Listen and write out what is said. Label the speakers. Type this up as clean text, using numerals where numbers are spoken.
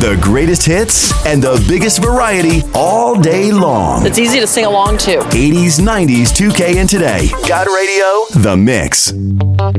Speaker 1: The greatest hits and the biggest variety all day long.
Speaker 2: It's easy to sing along to.
Speaker 1: 80s, 90s, 2K, and today. God Radio, The Mix.